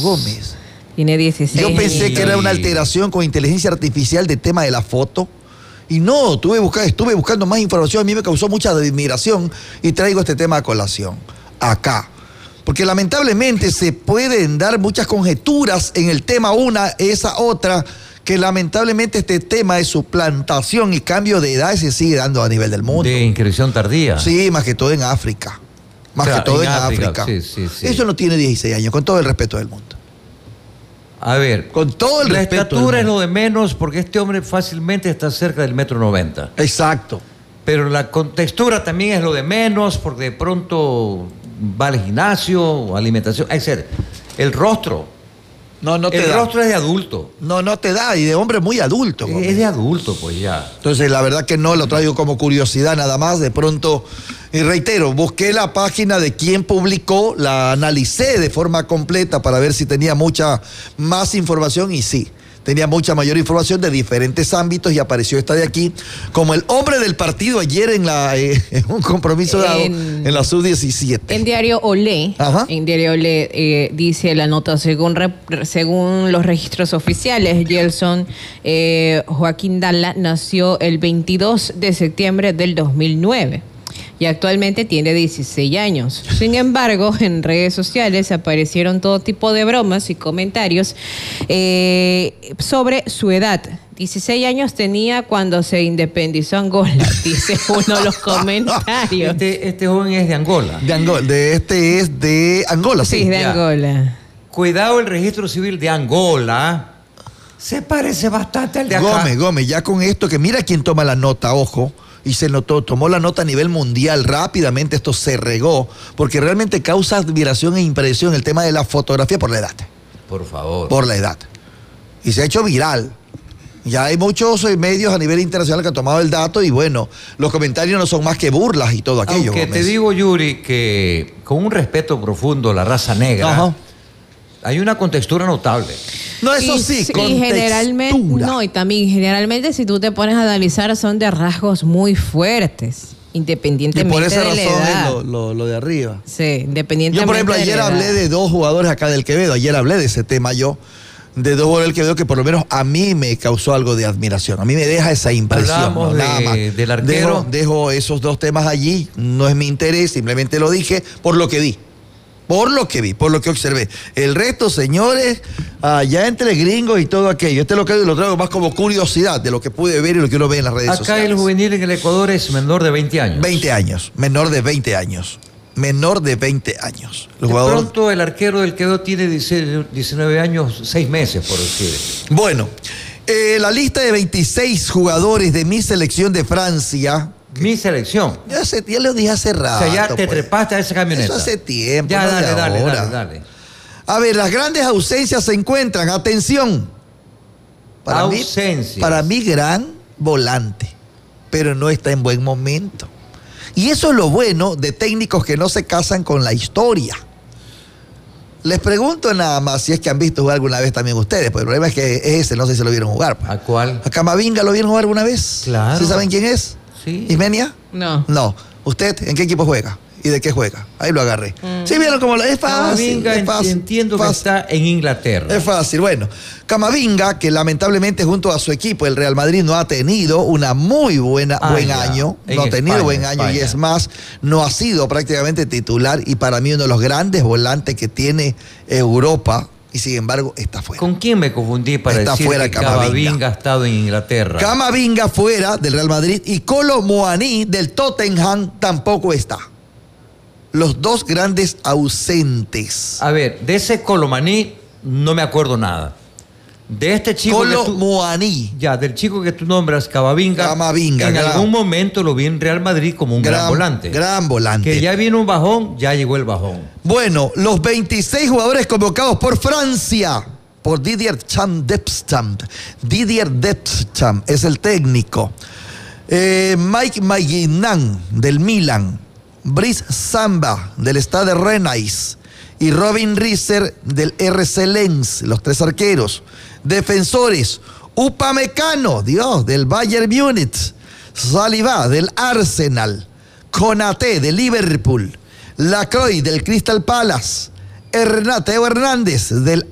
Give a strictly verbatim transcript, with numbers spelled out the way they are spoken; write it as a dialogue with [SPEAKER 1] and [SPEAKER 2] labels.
[SPEAKER 1] Gómez.
[SPEAKER 2] Tiene dieciséis
[SPEAKER 1] Yo pensé
[SPEAKER 2] años.
[SPEAKER 1] que era una alteración con inteligencia artificial del tema de la foto. Y no, tuve buscar, estuve buscando más información. A mí me causó mucha admiración y traigo este tema a colación. Acá. Porque lamentablemente se pueden dar muchas conjeturas en el tema una, esa otra, que lamentablemente este tema de suplantación y cambio de edad se sigue dando a nivel del mundo.
[SPEAKER 3] De inscripción tardía.
[SPEAKER 1] Sí, más que todo en África. Más
[SPEAKER 3] O sea,
[SPEAKER 1] que todo en,
[SPEAKER 3] en
[SPEAKER 1] África.
[SPEAKER 3] África. Sí, sí, sí.
[SPEAKER 1] Eso no tiene dieciséis años, con todo el respeto del mundo.
[SPEAKER 3] A ver,
[SPEAKER 1] Con todo el
[SPEAKER 3] la
[SPEAKER 1] respeto
[SPEAKER 3] estatura
[SPEAKER 1] del
[SPEAKER 3] es
[SPEAKER 1] mundo.
[SPEAKER 3] lo de menos porque este hombre fácilmente está cerca del metro noventa.
[SPEAKER 1] Exacto.
[SPEAKER 3] Pero la contextura también es lo de menos porque de pronto va al gimnasio, alimentación, etcétera. El rostro.
[SPEAKER 1] No, no te
[SPEAKER 3] el
[SPEAKER 1] da.
[SPEAKER 3] rostro es de adulto.
[SPEAKER 1] No, no te da, y de hombre muy adulto.
[SPEAKER 3] Es,
[SPEAKER 1] Gómez.
[SPEAKER 3] es de adulto, pues ya.
[SPEAKER 1] Entonces, la verdad que no, lo traigo como curiosidad nada más. De pronto, y reitero, busqué la página de quien publicó, la analicé de forma completa para ver si tenía mucha más información, y sí, tenía mucha mayor información de diferentes ámbitos, y apareció esta de aquí como el hombre del partido ayer en, la, eh, en un compromiso dado en, en la sub diecisiete.
[SPEAKER 2] En Diario Olé,
[SPEAKER 1] Ajá.
[SPEAKER 2] en Diario Olé eh, dice la nota, según, re, según los registros oficiales, Gelson eh, Joaquín Dalla nació el veintidós de septiembre del dos mil nueve. Y actualmente tiene dieciséis años. Sin embargo, en redes sociales aparecieron todo tipo de bromas y comentarios eh, sobre su edad. dieciséis años tenía cuando se independizó Angola, dice uno de los comentarios.
[SPEAKER 3] Este, este joven es de Angola.
[SPEAKER 1] De Angola, de este es de Angola, sí.
[SPEAKER 2] Sí, es de
[SPEAKER 3] ya.
[SPEAKER 2] Angola.
[SPEAKER 3] Cuidado, el registro civil de Angola se parece bastante al de acá.
[SPEAKER 1] Gómez, Gómez, ya con esto, que mira quién toma la nota, ojo, y se notó, tomó la nota a nivel mundial, rápidamente esto se regó, porque realmente causa admiración e impresión el tema de la fotografía por la edad,
[SPEAKER 3] Por favor.
[SPEAKER 1] por la edad. Y se ha hecho viral. Ya hay muchos eh, medios a nivel internacional que han tomado el dato, y bueno, los comentarios no son más que burlas y todo aquello.
[SPEAKER 3] Aunque
[SPEAKER 1] Gómez.
[SPEAKER 3] te digo, Yuri, que con un respeto profundo a la raza negra,
[SPEAKER 1] Ajá.
[SPEAKER 3] hay una contextura notable.
[SPEAKER 1] No, eso
[SPEAKER 2] y,
[SPEAKER 1] sí,
[SPEAKER 2] y
[SPEAKER 1] con
[SPEAKER 2] generalmente,
[SPEAKER 1] textura.
[SPEAKER 2] no, y también generalmente si tú te pones a analizar son de rasgos muy fuertes,
[SPEAKER 1] Y
[SPEAKER 2] independientemente
[SPEAKER 1] por esa
[SPEAKER 2] de la
[SPEAKER 1] razón
[SPEAKER 2] edad.
[SPEAKER 1] es lo, lo, lo de arriba.
[SPEAKER 2] Sí, independientemente
[SPEAKER 1] Yo, por ejemplo,
[SPEAKER 2] de
[SPEAKER 1] ayer
[SPEAKER 2] la
[SPEAKER 1] hablé
[SPEAKER 2] edad.
[SPEAKER 1] de dos jugadores acá del Quevedo, ayer hablé de ese tema yo, de dos jugadores del Quevedo que por lo menos a mí me causó algo de admiración, a mí me deja esa impresión.
[SPEAKER 3] Hablamos
[SPEAKER 1] ¿no? Nada
[SPEAKER 3] de-
[SPEAKER 1] más.
[SPEAKER 3] del arquero.
[SPEAKER 1] Dejo, dejo esos dos temas allí, no es mi interés, simplemente lo dije por lo que vi. Por lo que vi, por lo que observé. El resto, señores, allá entre gringos y todo aquello. Este es lo que lo traigo más como curiosidad de lo que pude ver y lo que uno ve en las redes
[SPEAKER 3] Acá
[SPEAKER 1] sociales.
[SPEAKER 3] el juvenil en el Ecuador es menor de veinte años.
[SPEAKER 1] veinte años, menor de veinte años. Menor de veinte años. El
[SPEAKER 3] De
[SPEAKER 1] jugador.
[SPEAKER 3] pronto el arquero del Quevedo tiene diecinueve años, seis meses, por decir.
[SPEAKER 1] Bueno, eh, la lista de veintiséis jugadores de mi selección de Francia.
[SPEAKER 3] Mi selección.
[SPEAKER 1] Ya, se, ya lo dije hace
[SPEAKER 3] O
[SPEAKER 1] rato.
[SPEAKER 3] sea, ya te
[SPEAKER 1] pues.
[SPEAKER 3] trepaste a esa camioneta.
[SPEAKER 1] Eso hace tiempo.
[SPEAKER 3] Ya,
[SPEAKER 1] no de
[SPEAKER 3] dale, dale,
[SPEAKER 1] ahora.
[SPEAKER 3] dale, dale.
[SPEAKER 1] A ver, las grandes ausencias se encuentran. Atención. Para mí,
[SPEAKER 3] Ausencias.
[SPEAKER 1] para mí, gran volante. Pero no está en buen momento. Y eso es lo bueno de técnicos que no se casan con la historia. Les pregunto nada más si es que han visto jugar alguna vez también ustedes, pues el problema es que es ese, no sé si lo vieron jugar. Pues.
[SPEAKER 3] ¿A cuál?
[SPEAKER 1] ¿A Camavinga lo vieron jugar alguna vez?
[SPEAKER 3] Claro.
[SPEAKER 1] ¿Sí saben quién es?
[SPEAKER 3] Sí.
[SPEAKER 1] ¿Ismenia?
[SPEAKER 2] No.
[SPEAKER 1] No. ¿Usted en qué equipo juega? ¿Y de qué juega? Ahí lo agarré.
[SPEAKER 2] Mm.
[SPEAKER 1] ¿Sí vieron cómo lo es fácil?
[SPEAKER 3] Camavinga,
[SPEAKER 1] es fácil,
[SPEAKER 3] entiendo que
[SPEAKER 1] fácil.
[SPEAKER 3] está en Inglaterra.
[SPEAKER 1] Es fácil. Bueno, Camavinga, que lamentablemente junto a su equipo, el Real Madrid, no ha tenido una muy buena
[SPEAKER 3] Ah,
[SPEAKER 1] buen
[SPEAKER 3] ya.
[SPEAKER 1] año.
[SPEAKER 3] En
[SPEAKER 1] No ha tenido
[SPEAKER 3] España,
[SPEAKER 1] buen año. Y
[SPEAKER 3] España.
[SPEAKER 1] es más, no ha sido prácticamente titular. Y para mí uno de los grandes volantes que tiene Europa. Y sin embargo, está fuera.
[SPEAKER 3] ¿Con quién me confundí para
[SPEAKER 1] Está
[SPEAKER 3] decir
[SPEAKER 1] fuera
[SPEAKER 3] que
[SPEAKER 1] Camavinga.
[SPEAKER 3] Camavinga ha estado en Inglaterra?
[SPEAKER 1] Camavinga fuera del Real Madrid y Kolo Muani del Tottenham tampoco está. Los dos grandes ausentes.
[SPEAKER 3] A ver, de ese Colomaní no me acuerdo nada. De este chico
[SPEAKER 1] Kolo
[SPEAKER 3] que tú,
[SPEAKER 1] Muani.
[SPEAKER 3] ya, del chico que tú nombras, Camavinga,
[SPEAKER 1] Camavinga,
[SPEAKER 3] en
[SPEAKER 1] gran-
[SPEAKER 3] algún momento lo vi en Real Madrid como un gran, volante.
[SPEAKER 1] Gran volante.
[SPEAKER 3] Que ya vino un bajón, ya llegó el bajón.
[SPEAKER 1] Bueno, los veintiséis jugadores convocados por Francia, por Didier Deschamps. Didier Deschamps es el técnico. Eh, Mike Maignan del Milan. Brice Samba del Stade Rennais. Y Robin Risser del R C Lens, los tres arqueros. Defensores, Upamecano, Dios, del Bayern Múnich. Saliba del Arsenal. Konaté del Liverpool. Lacroix del Crystal Palace. Hernán, Teo Hernández del